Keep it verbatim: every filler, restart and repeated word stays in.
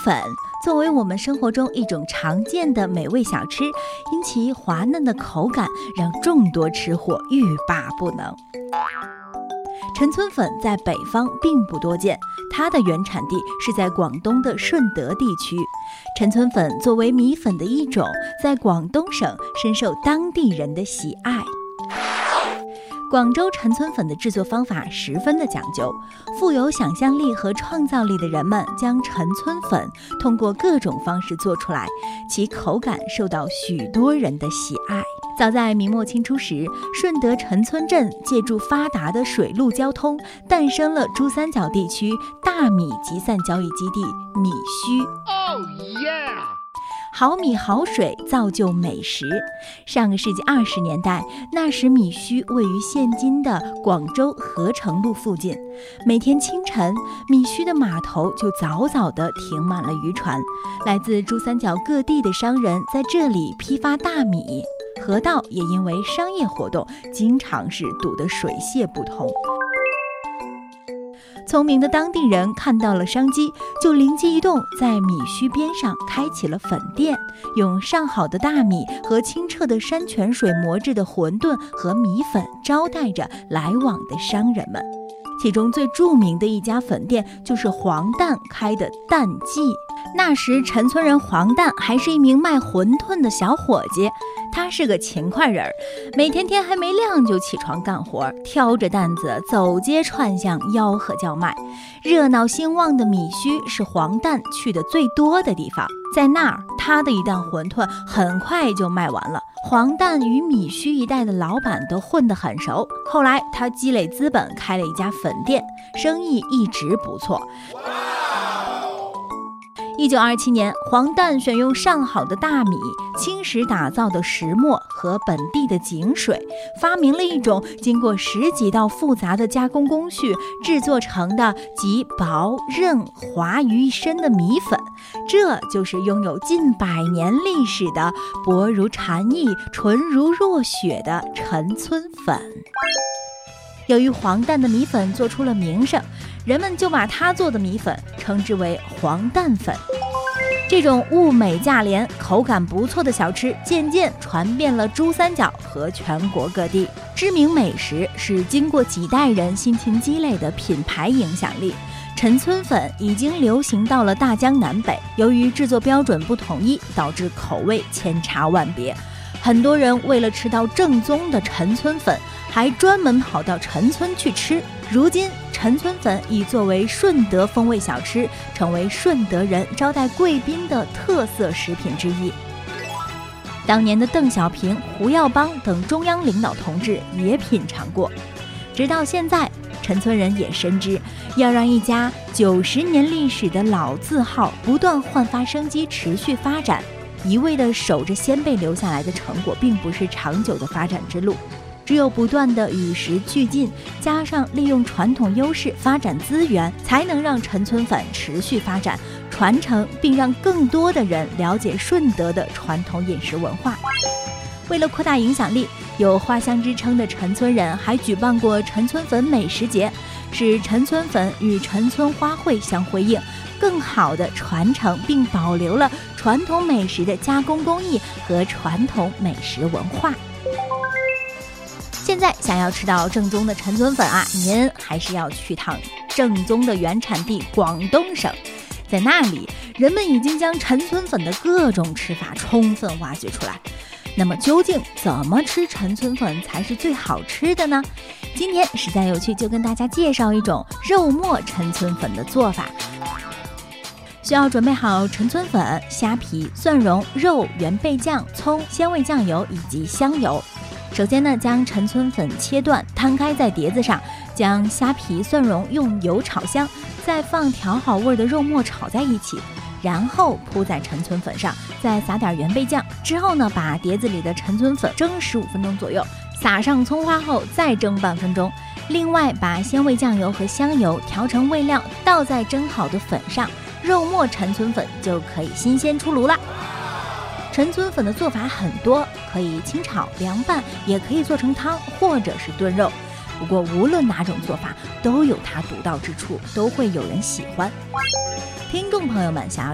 粉作为我们生活中一种常见的美味小吃，因其滑嫩的口感，让众多吃货欲罢不能。陈村粉在北方并不多见，它的原产地是在广东的顺德地区。陈村粉作为米粉的一种，在广东省深受当地人的喜爱。广州陈村粉的制作方法十分的讲究，富有想象力和创造力的人们将陈村粉通过各种方式做出来，其口感受到许多人的喜爱。早在明末清初时，顺德陈村镇借助发达的水陆交通，诞生了珠三角地区大米集散交易基地米须。Oh yeah！好米好水造就美食。上个世纪二十年代，那时米须位于现今的广州合成路附近。每天清晨，米须的码头就早早地停满了渔船，来自珠三角各地的商人在这里批发大米。河道也因为商业活动，经常是堵得水泄不通。聪明的当地人看到了商机，就灵机一动，在米须边上开启了粉店，用上好的大米和清澈的山泉水磨制的馄饨和米粉招待着来往的商人们。其中最著名的一家粉店就是黄蛋开的蛋记。那时陈村人黄蛋还是一名卖馄饨的小伙计，他是个勤快人，每天天还没亮就起床干活，挑着担子走街串巷，吆喝叫卖。热闹兴旺的米须是黄蛋去的最多的地方，在那儿他的一担馄饨很快就卖完了。黄蛋与米须一带的老板都混得很熟，后来他积累资本开了一家粉店，生意一直不错。一九二七年，黄蛋选用上好的大米、青石打造的石磨和本地的井水，发明了一种经过十几道复杂的加工工序制作成的集薄韧滑于一身的米粉。这就是拥有近百年历史的薄如蝉翼、纯如若雪的陈村粉。由于黄蛋的米粉做出了名声，人们就把他做的米粉称之为黄蛋粉。这种物美价廉、口感不错的小吃渐渐传遍了珠三角和全国各地。知名美食是经过几代人辛勤积累的品牌影响力。陈村粉已经流行到了大江南北，由于制作标准不统一，导致口味千差万别。很多人为了吃到正宗的陈村粉，还专门跑到陈村去吃。如今陈村粉已作为顺德风味小吃，成为顺德人招待贵宾的特色食品之一。当年的邓小平、胡耀邦等中央领导同志也品尝过。直到现在，陈村人也深知，要让一家九十年历史的老字号不断焕发生机、持续发展，一味地守着先辈留下来的成果，并不是长久的发展之路。只有不断的与时俱进，加上利用传统优势发展资源，才能让陈村粉持续发展、传承，并让更多的人了解顺德的传统饮食文化。为了扩大影响力，有花乡之称的陈村人还举办过陈村粉美食节，使陈村粉与陈村花卉相辉映，更好地传承并保留了传统美食的加工工艺和传统美食文化。现在想要吃到正宗的陈村粉啊，您还是要去趟正宗的原产地广东省。在那里，人们已经将陈村粉的各种吃法充分挖掘出来。那么究竟怎么吃陈村粉才是最好吃的呢？今天实在有趣，就跟大家介绍一种肉末陈村粉的做法。需要准备好陈村粉、虾皮、蒜蓉、肉、原贝酱、葱、鲜味酱油以及香油。首先呢，将陈村粉切断，摊开在碟子上，将虾皮、蒜蓉用油炒香，再放调好味的肉末炒在一起，然后铺在陈村粉上，再撒点原贝酱。之后呢，把碟子里的陈村粉蒸十五分钟左右，撒上葱花后再蒸半分钟。另外把鲜味酱油和香油调成味料，倒在蒸好的粉上，肉末陈村粉就可以新鲜出炉了。陈村粉的做法很多，可以清炒、凉拌，也可以做成汤或者是炖肉。不过无论哪种做法都有它独到之处，都会有人喜欢。听众朋友们想要